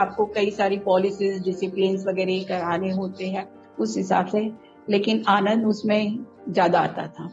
आपको कई सारी पॉलिसीज डिसिप्लिन वगैरह कराने होते हैं उस हिसाब से, लेकिन आनंद उसमें ज्यादा आता था।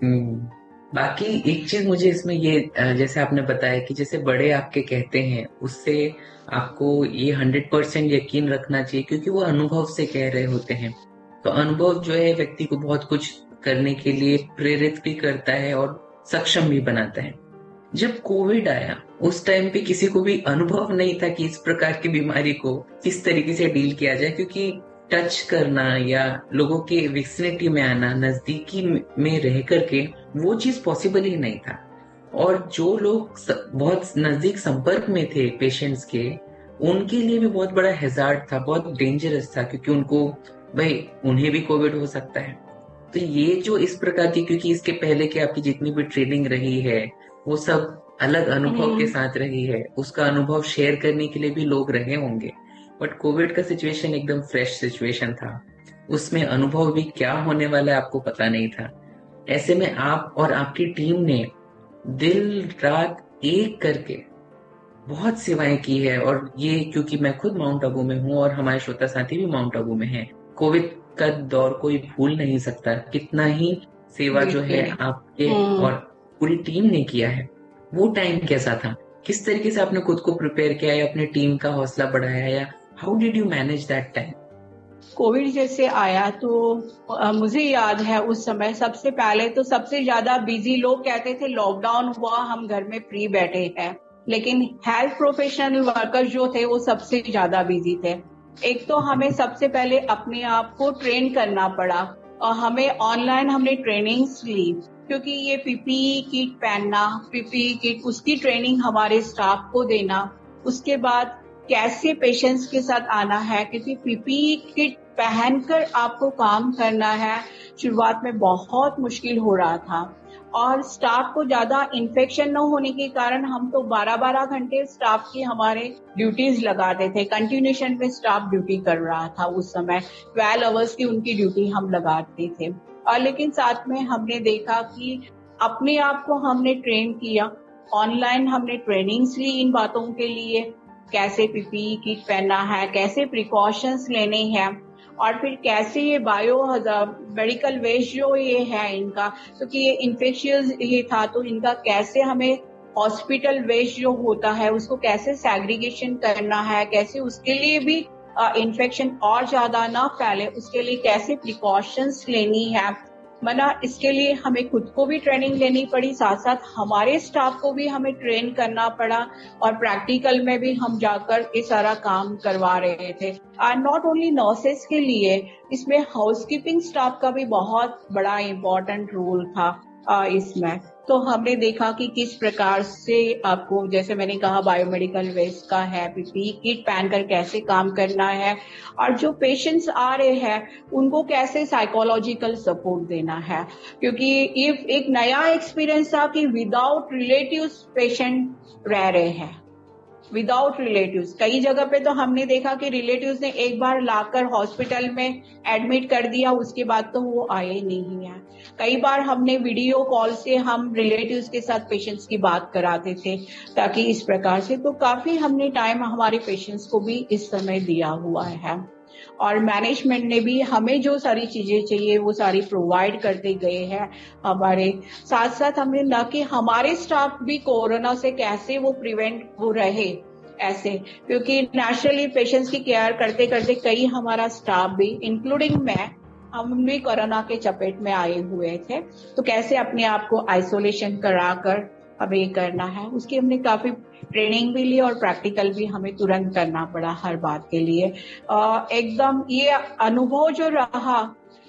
बाकी एक चीज मुझे इसमें ये जैसे आपने बताया कि जैसे बड़े आपके कहते हैं उससे आपको ये 100% यकीन रखना चाहिए, क्योंकि वो अनुभव से कह रहे होते हैं। तो अनुभव जो है व्यक्ति को बहुत कुछ करने के लिए प्रेरित भी करता है और सक्षम भी बनाता है। जब कोविड आया उस टाइम पे किसी को भी अनुभव नहीं था कि इस प्रकार की बीमारी को किस तरीके से डील किया जाए, क्योंकि टच करना या लोगों के विसिनिटी में आना, नजदीकी में रह करके वो चीज पॉसिबल ही नहीं था। और जो लोग बहुत नजदीक संपर्क में थे पेशेंट्स के, उनके लिए भी बहुत बड़ा हैजार्ड था, बहुत डेंजरस था, क्योंकि उनको भाई उन्हें भी कोविड हो सकता है। तो ये जो इस प्रकार की, क्योंकि इसके पहले की आपकी जितनी भी ट्रेनिंग रही है वो सब अलग अनुभव के साथ रही है, उसका अनुभव शेयर करने के लिए भी लोग रहे होंगे। बट कोविड का सिचुएशन एकदम फ्रेश सिचुएशन था, उसमें अनुभव भी क्या होने वाला है आपको पता नहीं था। ऐसे में आप और आपकी टीम ने दिल रात एक करके बहुत सेवाएं की है। और ये क्योंकि मैं खुद माउंट आबू में हूँ और हमारे श्रोता साथी भी माउंट आबू में हैं, कोविड का दौर कोई भूल नहीं सकता। कितना ही सेवा जो है आपके और पूरी टीम ने किया है। वो टाइम कैसा था, किस तरीके से आपने खुद को प्रिपेयर किया या अपनी टीम का हौसला बढ़ाया, या how did you manage that time? Covid जैसे आया तो मुझे याद है उस समय सबसे पहले तो सबसे ज्यादा बिजी लोग कहते थे लॉकडाउन हुआ हम घर में फ्री बैठे हैं, लेकिन हेल्थ प्रोफेशनल वर्कर्स जो थे वो सबसे ज्यादा बिजी थे। एक तो हमें सबसे पहले अपने आप को ट्रेन करना पड़ा और हमें ऑनलाइन हमने ट्रेनिंग्स ली, क्योंकि ये पीपीई किट पहनना, पीपीई किट उसकी ट्रेनिंग हमारे स्टाफ को देना, उसके बाद कैसे पेशेंट्स के साथ आना है, क्योंकि पीपीई किट पहनकर आपको काम करना है। शुरुआत में बहुत मुश्किल हो रहा था और स्टाफ को ज्यादा इन्फेक्शन न होने के कारण हम तो 12-12 घंटे स्टाफ की हमारे ड्यूटीज लगाते थे। कंटिन्यूएशन में स्टाफ ड्यूटी कर रहा था उस समय, 12 आवर्स की उनकी ड्यूटी हम लगाते थे। और लेकिन साथ में हमने देखा कि अपने आप को हमने ट्रेन किया, ऑनलाइन हमने ट्रेनिंग्स ली इन बातों के लिए, कैसे पीपीई किट पहनना है, कैसे प्रिकॉशंस लेने हैं, और फिर कैसे ये बायो मेडिकल वेस्ट जो ये है इनका, क्योंकि ये इन्फेक्शियस ये था तो इनका कैसे हमें हॉस्पिटल वेस्ट जो होता है उसको कैसे सैग्रीगेशन करना है, कैसे उसके लिए भी इन्फेक्शन और ज्यादा ना फैले उसके लिए कैसे प्रिकॉशंस लेनी है। मना इसके लिए हमें खुद को भी ट्रेनिंग लेनी पड़ी, साथ साथ हमारे स्टाफ को भी हमें ट्रेन करना पड़ा और प्रैक्टिकल में भी हम जाकर ये सारा काम करवा रहे थे। नॉट ओनली नर्सेस के लिए, इसमें हाउसकीपिंग स्टाफ का भी बहुत बड़ा इम्पोर्टेंट रोल था इसमें। तो हमने देखा कि किस प्रकार से आपको, जैसे मैंने कहा बायोमेडिकल वेस्ट का है, पीपीई किट पहनकर कैसे काम करना है, और जो पेशेंट्स आ रहे हैं उनको कैसे साइकोलॉजिकल सपोर्ट देना है, क्योंकि ये एक नया एक्सपीरियंस था कि विदाउट रिलेटिव्स पेशेंट रह रहे हैं, विदाउट रिलेटिव्स। कई जगह पे तो हमने देखा कि रिलेटिव्स ने एक बार लाकर हॉस्पिटल में एडमिट कर दिया, उसके बाद तो वो आए नहीं है। कई बार हमने वीडियो कॉल से हम रिलेटिव्स के साथ पेशेंट्स की बात कराते थे, ताकि इस प्रकार से तो काफी हमने टाइम हमारे पेशेंट्स को भी इस समय दिया हुआ है। और मैनेजमेंट ने भी हमें जो सारी चीजें चाहिए वो सारी प्रोवाइड करते गए हैं हमारे साथ साथ। हमने न कि हमारे स्टाफ भी कोरोना से कैसे वो प्रिवेंट हो रहे ऐसे, क्योंकि नेचुरली पेशेंट्स की केयर करते करते कई हमारा स्टाफ भी इंक्लूडिंग मैं, हम भी कोरोना के चपेट में आए हुए थे। तो कैसे अपने आप को आइसोलेशन कराकर हमें ये करना है, उसकी हमने काफी ट्रेनिंग भी ली और प्रैक्टिकल भी हमें तुरंत करना पड़ा हर बात के लिए। एकदम ये अनुभव जो रहा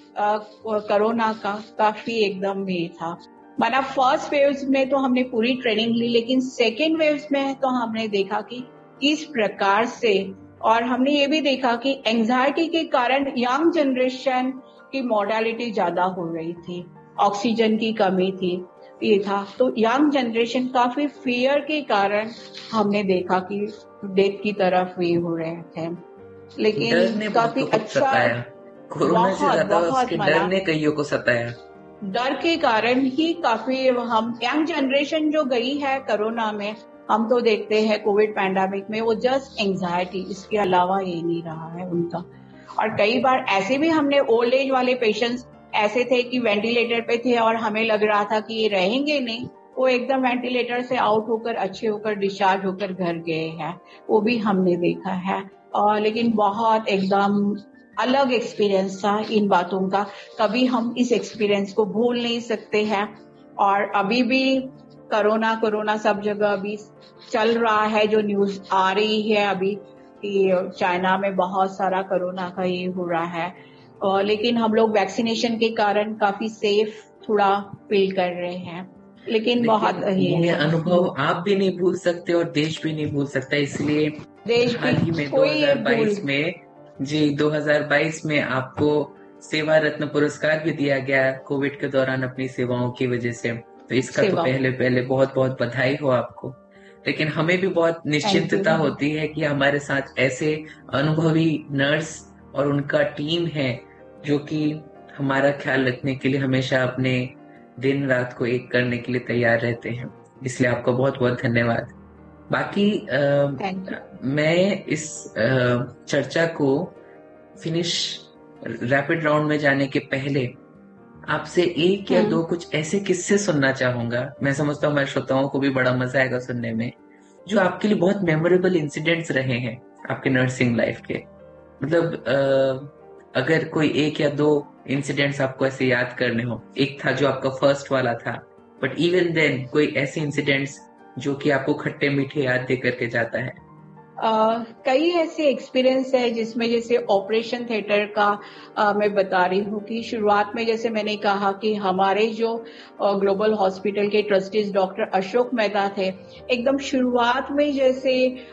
कोरोना का काफी एकदम ये था। माना फर्स्ट वेव्स में तो हमने पूरी ट्रेनिंग ली, लेकिन सेकेंड वेव्स में तो हमने देखा कि किस प्रकार से, और हमने ये भी देखा कि एंजाइटी के कारण यंग जनरेशन की मॉर्टेलिटी ज्यादा हो रही थी, ऑक्सीजन की कमी थी, ये था। तो यंग जनरेशन काफी फियर के कारण हमने देखा कि डेथ की तरफ ये हो रहे थे, लेकिन काफी अच्छा, कोरोना से ज्यादा उसके डर ने कईयों को सताया। डर के कारण ही काफी हम यंग जनरेशन जो गई है कोरोना में, हम तो देखते हैं कोविड पैंडेमिक में वो जस्ट एंजाइटी, इसके अलावा ये नहीं रहा है उनका। और कई बार ऐसे भी हमने ओल्ड एज वाले पेशेंट्स ऐसे थे कि वेंटिलेटर पे थे और हमें लग रहा था कि ये रहेंगे नहीं, वो एकदम वेंटिलेटर से आउट होकर अच्छे होकर डिस्चार्ज होकर घर गए हैं, वो भी हमने देखा है। लेकिन बहुत एकदम अलग एक्सपीरियंस था इन बातों का, कभी हम इस एक्सपीरियंस को भूल नहीं सकते हैं। और अभी भी कोरोना सब जगह अभी चल रहा है, जो न्यूज आ रही है अभी कि चाइना में बहुत सारा कोरोना का ये हो रहा है, लेकिन हम लोग वैक्सीनेशन के कारण काफी सेफ थोड़ा फील कर रहे हैं। लेकिन बहुत ये अनुभव आप भी नहीं भूल सकते और देश भी नहीं भूल सकता, इसलिए देश हाल ही में कोई 2022 में 2022 में आपको सेवा रत्न पुरस्कार भी दिया गया कोविड के दौरान अपनी सेवाओं की वजह से, तो इसका तो पहले बहुत बहुत बधाई हो आपको। लेकिन हमें भी बहुत निश्चिंतता होती है कि हमारे साथ ऐसे अनुभवी नर्स और उनका टीम है जो कि हमारा ख्याल रखने के लिए हमेशा अपने दिन रात को एक करने के लिए तैयार रहते हैं, इसलिए आपको बहुत बहुत धन्यवाद। बाकी मैं इस चर्चा को फिनिश रैपिड राउंड में जाने के पहले आपसे एक या दो कुछ ऐसे किस्से सुनना चाहूंगा। मैं समझता हूँ हमारे श्रोताओं को भी बड़ा मजा आएगा सुनने में, जो आपके लिए बहुत मेमोरेबल इंसिडेंट्स रहे हैं आपके नर्सिंग लाइफ के। मतलब अगर कोई एक या दो इंसिडेंट्स आपको ऐसे याद करने हो, एक था जो आपका फर्स्ट वाला था, बट इवन देन कोई ऐसे इंसिडेंट्स जो कि आपको खट्टे मीठे याद दे करके जाता है। कई ऐसे एक्सपीरियंस है जिसमें जैसे ऑपरेशन थिएटर का मैं बता रही हूँ कि शुरुआत में जैसे मैंने कहा कि हमारे जो ग्लोबल हॉस्पिटल के ट्रस्टीज डॉक्टर अशोक मेहता थे, एकदम शुरुआत में जैसे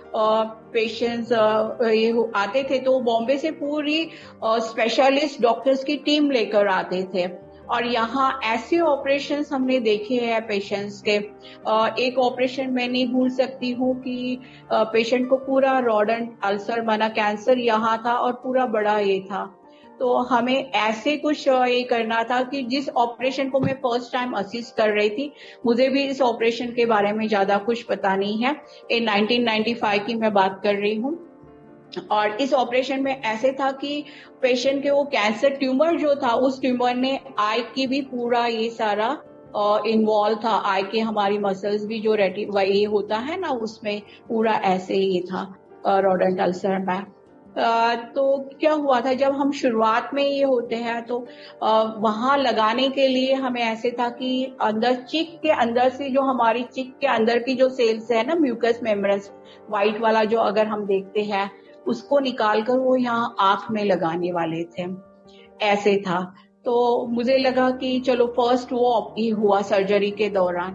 पेशेंट्स ये आते थे तो बॉम्बे से पूरी स्पेशलिस्ट डॉक्टर्स की टीम लेकर आते थे, और यहाँ ऐसे ऑपरेशंस हमने देखे हैं पेशेंट्स के। एक ऑपरेशन मैं नहीं भूल सकती हूँ कि पेशेंट को पूरा रोडेंट अल्सर माना कैंसर यहाँ था और पूरा बड़ा ये था, तो हमें ऐसे कुछ ये करना था कि जिस ऑपरेशन को मैं फर्स्ट टाइम असिस्ट कर रही थी, मुझे भी इस ऑपरेशन के बारे में ज्यादा कुछ पता नहीं है, ये 1995 की मैं बात कर रही हूँ। और इस ऑपरेशन में ऐसे था कि पेशेंट के वो कैंसर ट्यूमर जो था, उस ट्यूमर ने आई की भी पूरा ये सारा इन्वॉल्व था, आई के हमारी मसल्स भी जो ये होता है ना, उसमें पूरा ऐसे ही था रोडेंट अल्सर में। तो क्या हुआ था, जब हम शुरुआत में ये होते हैं तो वहां लगाने के लिए हमें ऐसे था कि अंदर चिक के अंदर से जो हमारी चिक के अंदर की जो सेल्स है ना, म्यूकस मेम्ब्रेन व्हाइट वाला जो अगर हम देखते हैं, उसको निकालकर वो यहाँ आंख में लगाने वाले थे, ऐसे था। तो मुझे लगा कि चलो फर्स्ट वो हुआ सर्जरी के दौरान।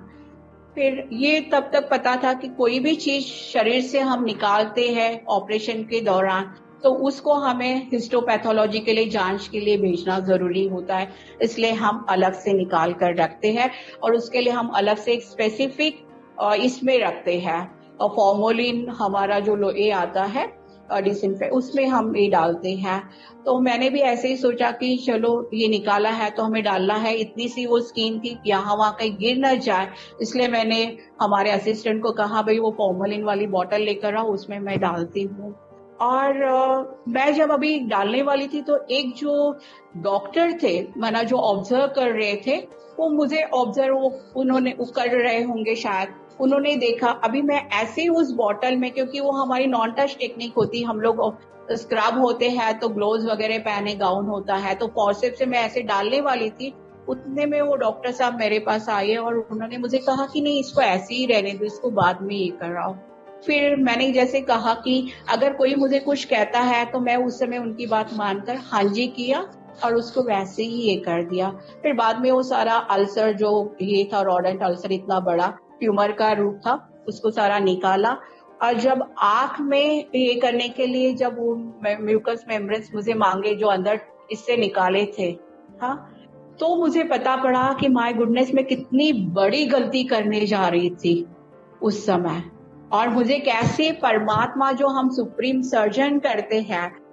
फिर ये तब तक पता था कि कोई भी चीज शरीर से हम निकालते हैं ऑपरेशन के दौरान तो उसको हमें हिस्टोपैथोलॉजी के लिए जांच के लिए भेजना जरूरी होता है, इसलिए हम अलग से निकाल कर रखते हैं और उसके लिए हम अलग से एक स्पेसिफिक इसमें रखते हैं, फॉर्मोलिन हमारा जो ये आता है डिसइंफेक्ट, उसमें हम ये डालते हैं। तो मैंने भी ऐसे ही सोचा कि चलो ये निकाला है तो हमें डालना है, इतनी सी वो स्किन थी यहाँ वहां कहीं गिर न जाए, इसलिए मैंने हमारे असिस्टेंट को कहा भाई वो फॉर्मोलिन वाली बोतल लेकर आओ, उसमें मैं डालती हूँ। और मैं जब अभी डालने वाली थी तो एक जो डॉक्टर थे माना जो ऑब्जर्व कर रहे थे, वो मुझे ऑब्जर्व उन्होंने कर रहे होंगे शायद, उन्होंने देखा अभी मैं ऐसे ही उस बॉटल में, क्योंकि वो हमारी नॉन टच टेक्निक होती, हम लोग स्क्रब होते हैं तो ग्लोव्स वगैरह पहने, गाउन होता है, तो फॉरसेप्स से मैं ऐसे डालने वाली थी, उतने में वो डॉक्टर साहब मेरे पास आए और उन्होंने मुझे कहा कि नहीं इसको ऐसे ही रहने दो, इसको बाद में ये कराओ। फिर मैंने जैसे कहा कि अगर कोई मुझे कुछ कहता है तो मैं उस समय उनकी बात मानकर हाँ जी किया और उसको वैसे ही ये कर दिया। फिर बाद में वो सारा अल्सर जो ये था, रोडेंट अल्सर इतना बड़ा ट्यूमर का रूप था, उसको सारा निकाला। और जब आंख में ये करने के लिए जब वो म्यूकस मेम्ब्रेन्स मुझे मांगे जो अंदर इससे निकाले थे, हाँ, तो मुझे पता पड़ा कि माय गुडनेस में कितनी बड़ी गलती करने जा रही थी उस समय, और मुझे कैसे परमात्मा जो हम सुप्रीम सर्जन करते हैं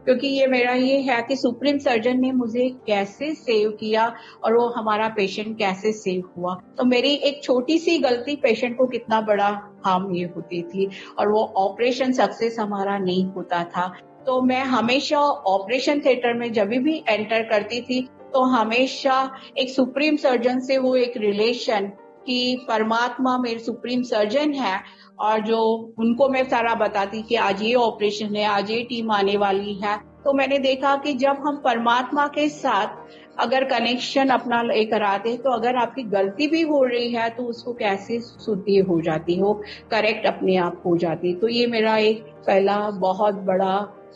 क्योंकि ये मेरा ये है कि सुप्रीम सर्जन ने मुझे कैसे सेव किया और वो हमारा पेशेंट कैसे सेव हुआ। तो मेरी एक छोटी सी गलती पेशेंट को कितना बड़ा हार्म ये होती थी, और वो ऑपरेशन सक्सेस हमारा नहीं होता था। तो मैं हमेशा ऑपरेशन थिएटर में जब भी एंटर करती थी तो हमेशा एक सुप्रीम सर्जन से वो एक रिलेशन कि परमात्मा मेरे सुप्रीम सर्जन है, और जो उनको मैं सारा बताती कि आज ये ऑपरेशन है, आज ये टीम आने वाली है। तो मैंने देखा कि जब हम परमात्मा के साथ अगर कनेक्शन अपना लेकर आते तो अगर आपकी गलती भी हो रही है तो उसको कैसे शुद्धि हो जाती हो, करेक्ट अपने आप हो जाती। तो ये मेरा एक पहला बहुत बड़ा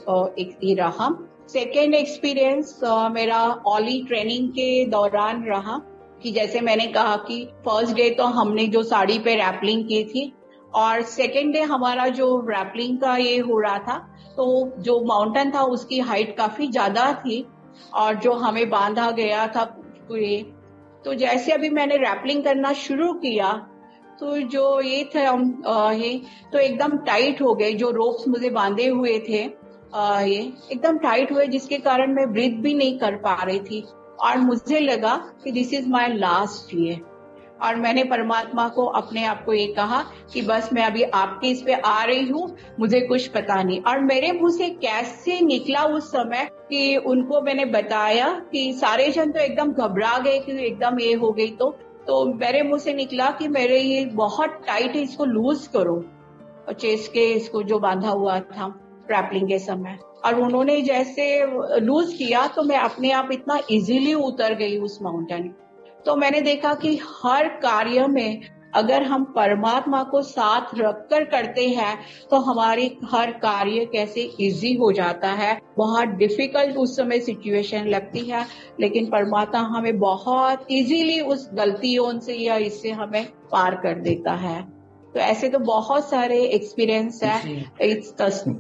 एक ये रहा। सेकेंड एक्सपीरियंस मेरा ऑली ट्रेनिंग के दौरान रहा कि जैसे मैंने कहा कि फर्स्ट डे तो हमने जो साड़ी पे रैपलिंग की थी, और सेकेंड डे हमारा जो रैपलिंग का ये हो रहा था, तो जो माउंटेन था उसकी हाइट काफी ज्यादा थी और जो हमें बांधा गया था ये, तो जैसे अभी मैंने रैपलिंग करना शुरू किया तो जो ये थे ये तो एकदम टाइट हो गए, जो रोप्स मुझे बांधे हुए थे ये एकदम टाइट हुए, जिसके कारण मैं ब्रीथ भी नहीं कर पा रही थी। और मुझे लगा कि this is my last year, और मैंने परमात्मा को अपने आप को ये कहा कि बस मैं अभी आपके इस पे आ रही हूँ, मुझे कुछ पता नहीं। और मेरे मुंह से कैसे निकला उस समय कि उनको मैंने बताया कि सारे जन तो एकदम घबरा गए कि एकदम ये हो गई। तो मेरे मुंह से निकला कि मेरे ये बहुत टाइट है, इसको लूज करो, और चेस्ट के इसको जो बांधा हुआ था ट्रैपलिंग के समय। और उन्होंने जैसे लूज किया तो मैं अपने आप इतना इजीली उतर गई उस माउंटेन। तो मैंने देखा कि हर कार्य में अगर हम परमात्मा को साथ रखकर करते हैं तो हमारी हर कार्य कैसे इजी हो जाता है। बहुत डिफिकल्ट उस समय सिचुएशन लगती है, लेकिन परमात्मा हमें बहुत इजीली उस गलतियों से या इससे हमें पार कर देता है। तो ऐसे तो बहुत सारे एक्सपीरियंस है इस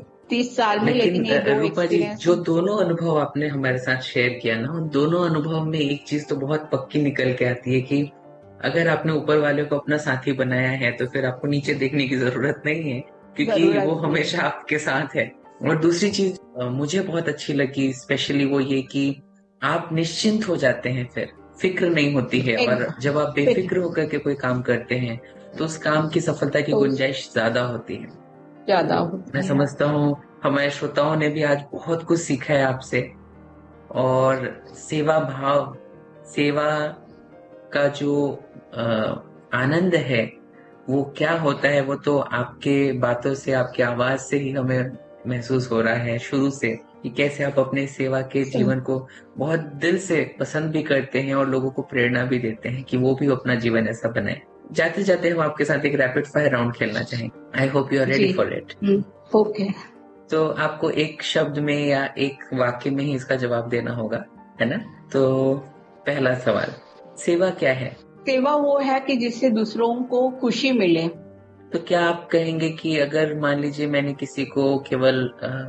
30 साल में, लेकिन ये दो रूपा जी, एक्सपीरियंस जो दोनों अनुभव आपने हमारे साथ शेयर किया ना, उन दोनों अनुभव में एक चीज तो बहुत पक्की निकल के आती है कि अगर आपने ऊपर वाले को अपना साथी बनाया है तो फिर आपको नीचे देखने की जरूरत नहीं है, क्योंकि वो हमेशा आपके साथ है। और दूसरी चीज मुझे बहुत अच्छी लगी स्पेशली वो ये कि आप निश्चिंत हो जाते हैं, फिर फिक्र नहीं होती है। और जब आप बेफिक्र होकर के कोई काम करते हैं तो उस काम की सफलता की गुंजाइश ज्यादा होती है। ज्यादा होती मैं है। समझता हूँ हमारे श्रोताओं ने भी आज बहुत कुछ सीखा है आपसे। और सेवा भाव, सेवा का जो आनंद है वो क्या होता है, वो तो आपके बातों से, आपकी आवाज से ही हमें महसूस हो रहा है शुरू से, कि कैसे आप अपने सेवा के जीवन को बहुत दिल से पसंद भी करते हैं और लोगों को प्रेरणा भी देते हैं कि वो भी अपना जीवन ऐसा बनाए। जाते जाते हम आपके साथ एक रैपिड फायर राउंड खेलना चाहेंगे। I hope you are ready for it. Okay. तो आपको एक शब्द में या एक वाक्य में ही इसका जवाब देना होगा, है ना? तो पहला सवाल, सेवा क्या है? सेवा वो है कि जिससे दूसरों को खुशी मिले। तो क्या आप कहेंगे कि अगर मान लीजिए मैंने किसी को केवल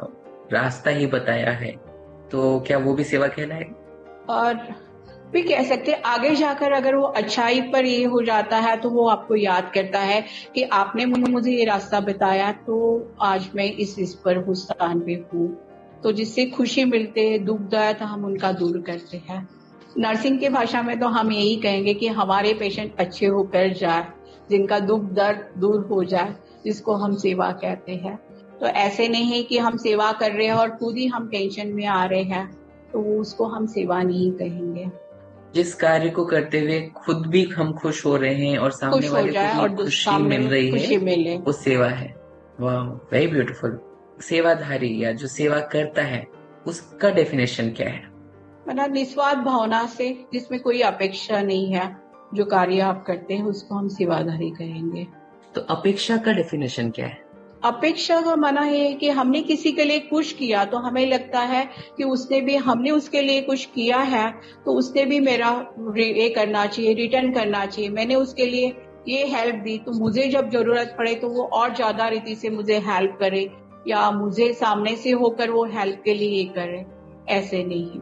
रास्ता ही बताया है तो क्या वो भी सेवा कहलाएगा? और भी कह सकते हैं आगे जाकर अगर वो अच्छाई पर ये हो जाता है तो वो आपको याद करता है कि आपने मुझे ये रास्ता बताया तो आज मैं इस पर उस स्थान पे हूँ। तो जिससे खुशी मिलते है, दुख दर्द हम उनका दूर करते हैं। नर्सिंग की भाषा में तो हम यही कहेंगे कि हमारे पेशेंट अच्छे होकर जाए, जिनका दुख दर्द दूर हो जाए, जिसको हम सेवा कहते हैं। तो ऐसे नहीं कि हम सेवा कर रहे हैं और खुद ही हम टेंशन में आ रहे हैं, तो उसको हम सेवा नहीं कहेंगे। जिस कार्य को करते हुए खुद भी हम खुश हो रहे हैं और सामने वाले को भी खुशी मिल रही है, वो सेवा है। वाह, वेरी ब्यूटीफुल। सेवाधारी या जो सेवा करता है उसका डेफिनेशन क्या है? मतलब निस्वार्थ भावना से, जिसमें कोई अपेक्षा नहीं है, जो कार्य आप करते हैं उसको हम सेवाधारी कहेंगे। तो अपेक्षा का डेफिनेशन क्या है? अपेक्षा का माना है कि हमने किसी के लिए कुछ किया तो हमें लगता है कि हमने उसके लिए कुछ किया है तो उसने भी मेरा ये करना चाहिए, रिटर्न करना चाहिए। मैंने उसके लिए ये हेल्प दी तो मुझे जब जरूरत पड़े तो वो और ज्यादा रीति से मुझे हेल्प करे, या मुझे सामने से होकर वो हेल्प के लिए ये करे, ऐसे नहीं।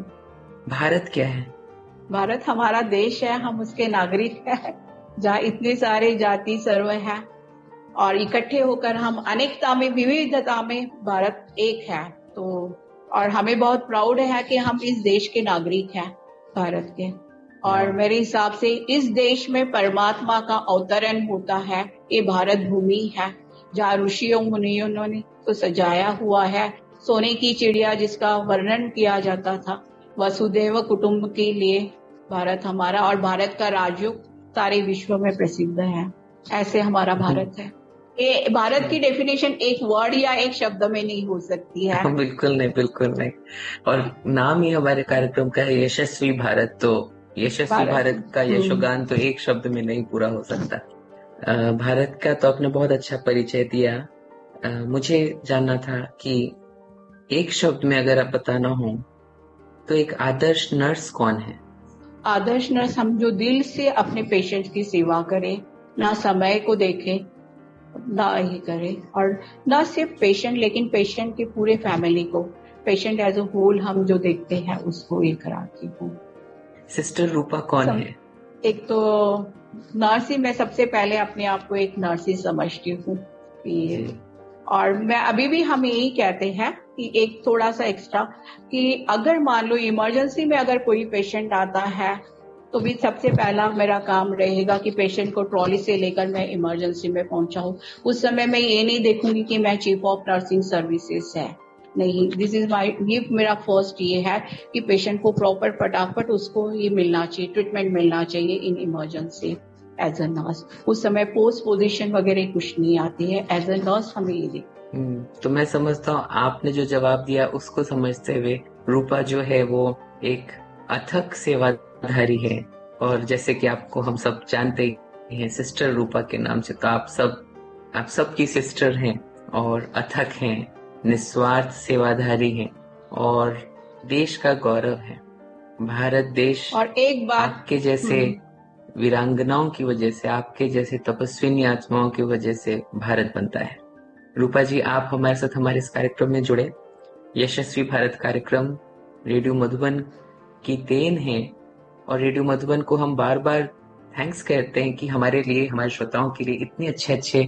भारत क्या है? भारत हमारा देश है, हम उसके नागरिक हैं, जहाँ इतने सारे जाति सर्व है और इकट्ठे होकर हम अनेकता में विविधता में भारत एक है। तो और हमें बहुत प्राउड है कि हम इस देश के नागरिक हैं, भारत के। और मेरे हिसाब से इस देश में परमात्मा का अवतरण होता है। ये भारत भूमि है जहाँ ऋषियों मुनियों ने तो सजाया हुआ है, सोने की चिड़िया जिसका वर्णन किया जाता था। वसुदेव कुटुंब के लिए भारत हमारा, और भारत का राजयोग सारे विश्व में प्रसिद्ध है। ऐसे हमारा भारत है। ये भारत की डेफिनेशन एक वर्ड या एक शब्द में नहीं हो सकती है। बिल्कुल नहीं, बिल्कुल नहीं। और नाम ही हमारे कार्यक्रम का है यशस्वी भारत, तो यशस्वी भारत का यशोगान तो एक शब्द में नहीं पूरा हो सकता। भारत का तो आपने बहुत अच्छा परिचय दिया। मुझे जानना था कि एक शब्द में अगर आप बताना हो तो एक आदर्श नर्स कौन है? आदर्श नर्स हम जो दिल से अपने पेशेंट की सेवा करें, ना समय को देखें, ना ही करे, और ना सिर्फ पेशेंट लेकिन पेशेंट की पूरे फैमिली को, पेशेंट एज अ होल हम जो देखते हैं उसको ये कराती हूँ। सिस्टर रूपा कौन है? एक तो नर्स ही, मैं सबसे पहले अपने आप को एक नर्स ही समझती हूँ। और मैं अभी भी हम यही कहते हैं कि एक थोड़ा सा एक्स्ट्रा कि अगर मान लो इमरजेंसी में अगर कोई पेशेंट आता है तो भी सबसे पहला मेरा काम रहेगा कि पेशेंट को ट्रॉली से लेकर मैं इमरजेंसी में पहुंचाऊं। उस समय मैं ये नहीं देखूंगी कि मैं चीफ ऑफ नर्सिंग सर्विसेज है, नहीं। दिस इज माय, ये मेरा फर्स्ट ये है कि पेशेंट को प्रॉपर फटाफट उसको ये मिलना चाहिए, ट्रीटमेंट मिलना चाहिए in emergency as a nurse. उस समय पोस्ट पोजीशन वगैरह कुछ नहीं आती है, एज अ नर्स हमें ये देखते। तो मैं समझता हूँ आपने जो जवाब दिया उसको समझते हुए रूपा जो है वो एक अथक सेवाधारी है, और जैसे कि आपको हम सब जानते ही हैं सिस्टर रूपा के नाम से, तो आप सब की सिस्टर हैं और अथक हैं, निस्वार्थ सेवाधारी हैं और देश का गौरव है। भारत देश और एक बात आपके जैसे वीरांगनाओं की वजह से, आपके जैसे तपस्विनी आत्माओं की वजह से भारत बनता है। रूपा जी, आप हमारे साथ हमारे इस कार्यक्रम में जुड़े। यशस्वी भारत कार्यक्रम रेडियो मधुबन की देन है, और रेडियो मधुबन को हम बार बार थैंक्स कहते हैं कि हमारे लिए, हमारे श्रोताओं के लिए इतने अच्छे अच्छे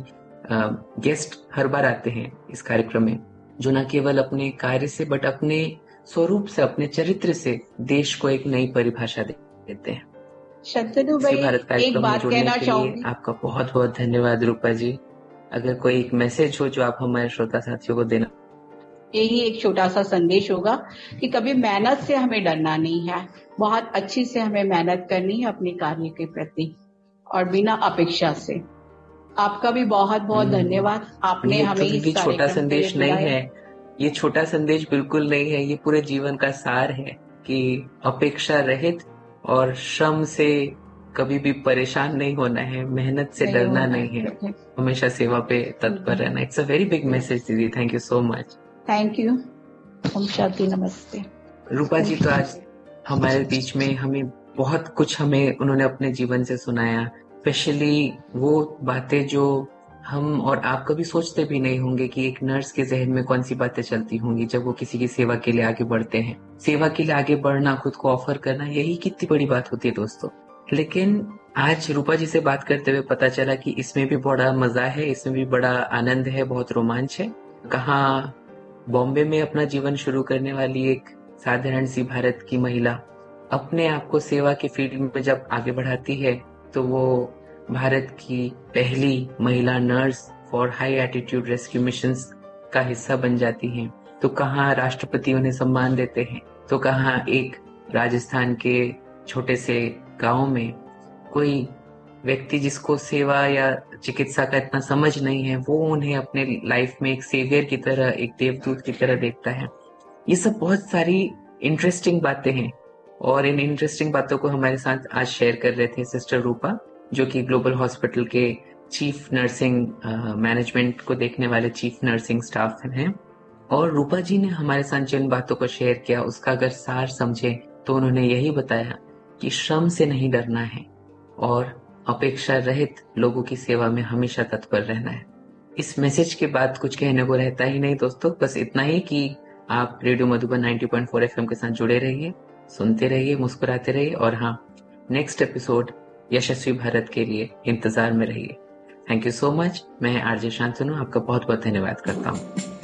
गेस्ट हर बार आते हैं इस कार्यक्रम में, जो न केवल अपने कार्य से बट अपने स्वरूप से, अपने चरित्र से देश को एक नई परिभाषा देते हैं। शंतनु भाई, भारत कार्यक्रम में जुड़ने के लिए आपका बहुत बहुत धन्यवाद रूपा जी। अगर कोई एक मैसेज हो जो आप हमारे श्रोता साथियों को देना? यही एक छोटा सा संदेश होगा कि कभी मेहनत से हमें डरना नहीं है, बहुत अच्छी से हमें मेहनत करनी है अपने कार्य के प्रति और बिना अपेक्षा से। आपका भी बहुत बहुत धन्यवाद, आपने हमें इस छोटा संदेश नहीं है, ये छोटा संदेश बिल्कुल नहीं है, ये पूरे जीवन का सार है कि अपेक्षा रहित और श्रम से कभी भी परेशान नहीं होना है, मेहनत से डरना नहीं है, हमेशा सेवा पे तत्पर रहना। It's a very big message दीदी, thank you so much. Thank you. Om Shanti, नमस्ते। रूपा जी तो आज हमारे बीच में, हमें बहुत कुछ हमें उन्होंने अपने जीवन से सुनाया, स्पेशली वो बातें जो हम और आप कभी सोचते भी नहीं होंगे कि एक नर्स के जहन में कौन सी बातें चलती होंगी जब वो किसी की सेवा के लिए आगे बढ़ते हैं। सेवा के लिए आगे बढ़ना, खुद को ऑफर करना, यही कितनी बड़ी बात होती है दोस्तों। लेकिन आज रूपा जी से बात करते हुए पता चला कि इसमें भी बड़ा मजा है, इसमें भी बड़ा आनंद है, बहुत रोमांच है। कहाँ बॉम्बे में अपना जीवन शुरू करने वाली एक साधारण सी भारत की महिला अपने आप को सेवा के फील्ड में जब आगे बढ़ाती है तो वो भारत की पहली महिला nurse for high attitude rescue missions का हिस्सा बन जाती हैं। तो कहाँ राष्ट्रपति उन्हें सम्मान देते हैं, तो कहाँ एक राजस्थान के छोटे से गांव में कोई व्यक्ति जिसको सेवा या चिकित्सा का इतना समझ नहीं है, वो उन्हें अपने लाइफ में एक सेवियर की तरह, एक देवदूत की तरह देखता है। ये सब बहुत सारी इंटरेस्टिंग बातें हैं, और इन इंटरेस्टिंग बातों को हमारे साथ आज शेयर कर रहे थे सिस्टर रूपा, जो कि ग्लोबल हॉस्पिटल के चीफ नर्सिंग मैनेजमेंट को देखने वाले चीफ नर्सिंग स्टाफ हैं। और रूपा जी ने हमारे साथ जिन बातों को शेयर किया उसका अगर सार समझे तो उन्होंने यही बताया कि श्रम से नहीं डरना है और अपेक्षा रहित लोगों की सेवा में हमेशा तत्पर रहना है। इस मैसेज के बाद कुछ कहने को रहता ही नहीं दोस्तों, बस इतना ही कि आप रेडियो मधुबन 90.4 FM के साथ जुड़े रहिए, सुनते रहिए, मुस्कुराते रहिए, और हाँ, नेक्स्ट एपिसोड यशस्वी भारत के लिए इंतजार में रहिए। Thank you so much. मैं आरजे शांतनु आपका बहुत बहुत धन्यवाद करता हूँ।